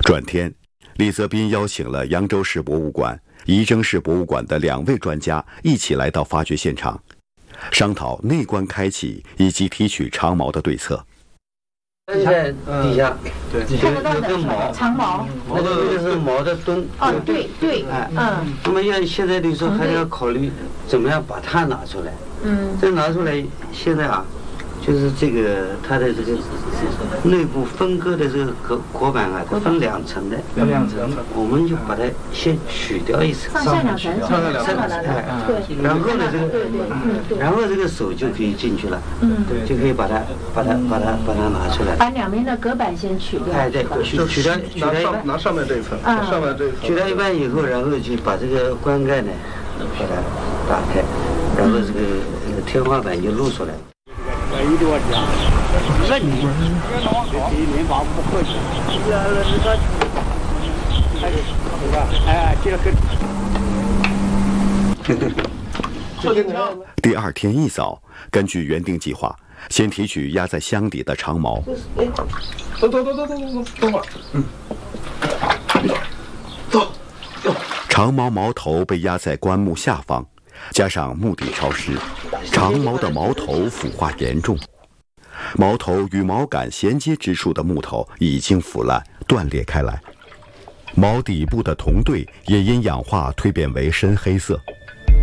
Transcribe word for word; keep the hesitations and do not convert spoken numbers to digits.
转天，李泽斌邀请了扬州市博物馆、仪征市博物馆的两位专家一起来到发掘现场，商讨内棺开启以及提取长矛的对策。 现在底下， 对， 看得到的毛， 长毛， 那个就是毛的墩。 哦，对对， 哎， 嗯。 那么要现在的时候还要考虑怎么样把它拿出来。 嗯。 这拿出来，现在啊，就是这个它的这个内部分割的这个隔隔板啊，它分两层的。 分两层。 我们就把它先取掉一层。 上下两层， 上下两层。 对。 然后呢，这个， 对对，嗯对。 然后这个手就可以进去了。 嗯。 对。就可以把它把它把它把它拿出来。 把两边的隔板先取掉。 哎，对，取取掉取掉一半。 拿上面这一层，上面这一层。 取掉一半以后，然后就把这个棺盖呢，把它打开，然后这个天花板就露出来了。 一定要讲，那你这一年法不客气。哎，这个。 第二天一早，根据原定计划，先提取压在箱底的长矛。 走走走走走走，等会儿。嗯。走。 长矛矛头被压在棺木下方，加上墓地潮湿，长矛的矛头腐化严重。矛头与矛杆衔接之处的木头已经腐烂断裂开来，矛底部的铜对也因氧化蜕变为深黑色。